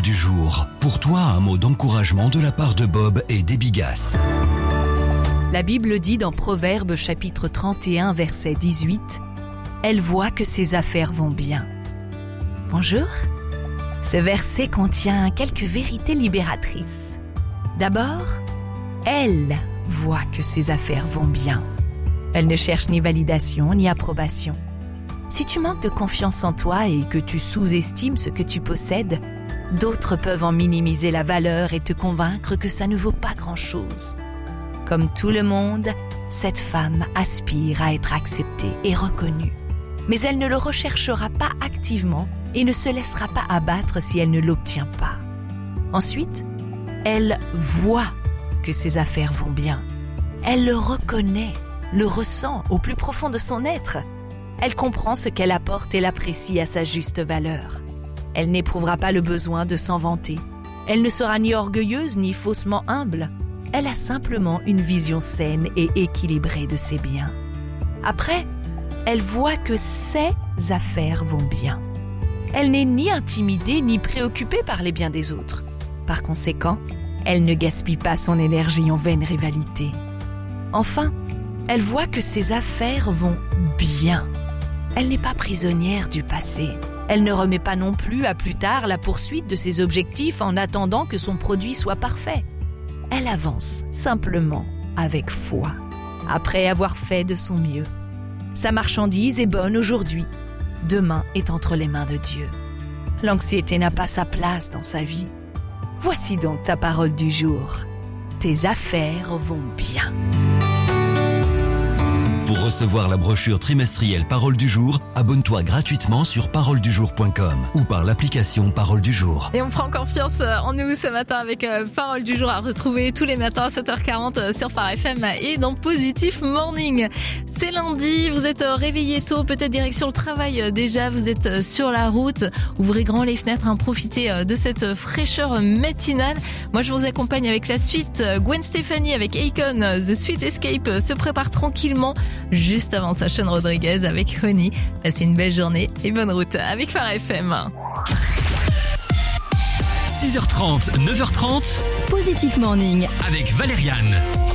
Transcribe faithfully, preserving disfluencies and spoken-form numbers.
parole du jour. Pour toi, un mot d'encouragement de la part de Bob et d'Ebigas. La Bible dit dans Proverbes chapitre trente et un verset dix-huit « Elle voit que ses affaires vont bien ». Bonjour. Ce verset contient quelques vérités libératrices. D'abord, elle voit que ses affaires vont bien. Elle ne cherche ni validation ni approbation. Si tu manques de confiance en toi et que tu sous-estimes ce que tu possèdes, d'autres peuvent en minimiser la valeur et te convaincre que ça ne vaut pas grand-chose. Comme tout le monde, cette femme aspire à être acceptée et reconnue. Mais elle ne le recherchera pas activement et ne se laissera pas abattre si elle ne l'obtient pas. Ensuite, elle voit que ses affaires vont bien. Elle le reconnaît, le ressent au plus profond de son être. Elle comprend ce qu'elle apporte et l'apprécie à sa juste valeur. Elle n'éprouvera pas le besoin de s'en vanter. Elle ne sera ni orgueilleuse ni faussement humble. Elle a simplement une vision saine et équilibrée de ses biens. Après, elle voit que ses affaires vont bien. Elle n'est ni intimidée ni préoccupée par les biens des autres. Par conséquent, elle ne gaspille pas son énergie en vaine rivalité. Enfin, elle voit que ses affaires vont bien. Elle n'est pas prisonnière du passé. Elle ne remet pas non plus à plus tard la poursuite de ses objectifs en attendant que son produit soit parfait. Elle avance simplement avec foi, après avoir fait de son mieux. Sa marchandise est bonne aujourd'hui. Demain est entre les mains de Dieu. L'anxiété n'a pas sa place dans sa vie. Voici donc ta parole du jour. Tes affaires vont bien. Pour recevoir la brochure trimestrielle Parole du jour, abonne-toi gratuitement sur parole du jour point com ou par l'application Parole du jour. Et on prend confiance en nous ce matin avec euh, Parole du jour à retrouver tous les matins à sept heures quarante sur Phare F M et dans Positif Morning. C'est lundi, vous êtes réveillés tôt, peut-être direction le travail déjà, vous êtes sur la route, ouvrez grand les fenêtres, hein, profitez de cette fraîcheur matinale. Moi je vous accompagne avec la suite. Gwen Stefani avec Akon, The Sweet Escape se prépare tranquillement. Juste avant ça, Sean Rodriguez avec Honey. Passez une belle journée et bonne route avec Phare F M. six heures trente, neuf heures trente. Positif Morning Avec Valériane.